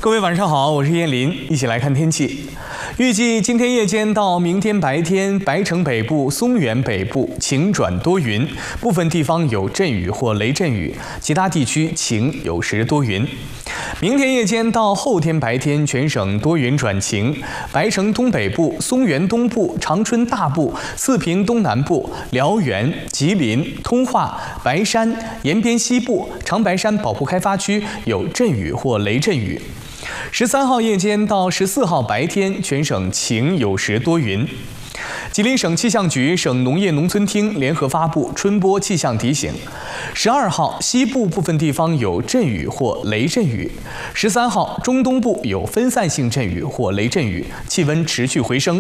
各位晚上好，我是燕林，一起来看天气。预计今天夜间到明天白天，白城北部、松原北部晴转多云，部分地方有阵雨或雷阵雨，其他地区晴有时多云。明天夜间到后天白天，全省多云转晴，白城东北部、松原东部、长春大部、四平东南部、辽源、吉林、通化、白山、延边西部、长白山保护开发区有阵雨或雷阵雨。13号夜间到14号白天，全省晴有时多云。吉林省气象局、省农业农村厅联合发布春播气象提醒。12号西部部分地方有阵雨或雷阵雨。13号中东部有分散性阵雨或雷阵雨，气温持续回升。